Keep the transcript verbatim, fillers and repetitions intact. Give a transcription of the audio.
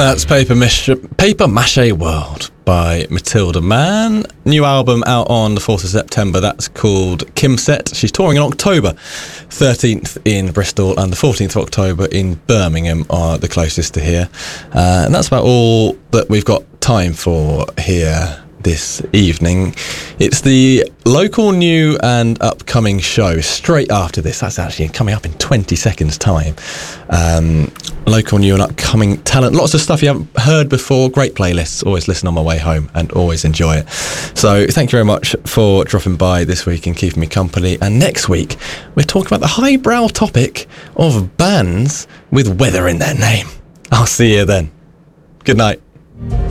That's Paper Mache, Paper Mache World by Matilda Mann. New album out on the fourth of September. That's called Kimset. She's touring in October. thirteenth in Bristol and the fourteenth of October in Birmingham are the closest to here. Uh, and that's about all that we've got time for here this evening. It's the local new and upcoming show straight after this. That's actually coming up in twenty seconds time. Um, local new and upcoming talent, lots of stuff you haven't heard before, great playlists. Always listen on my way home and always enjoy it. So thank you very much for dropping by this week and keeping me company. And next week we're talking about the highbrow topic of bands with weather in their name. I'll see you then. Good night.